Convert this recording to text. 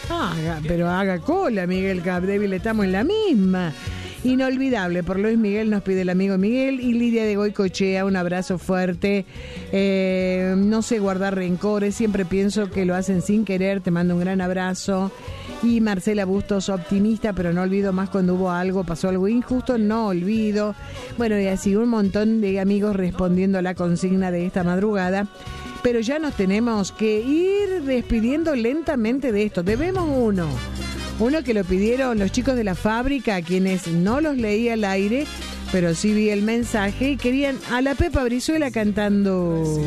Pero haga cola, Miguel Capdevil, estamos en la misma. Inolvidable, por Luis Miguel nos pide el amigo Miguel. Y Lidia de Goicochea, un abrazo fuerte. No sé guardar rencores, siempre pienso que lo hacen sin querer, te mando un gran abrazo. Y Marcela Bustos, optimista, pero no olvido más cuando hubo algo, pasó algo injusto, no olvido. Bueno, y así un montón de amigos respondiendo a la consigna de esta madrugada. Pero ya nos tenemos que ir despidiendo lentamente de esto. Debemos uno que lo pidieron los chicos de la fábrica, a quienes no los leí al aire, pero sí vi el mensaje y querían a la Pepa Brizuela cantando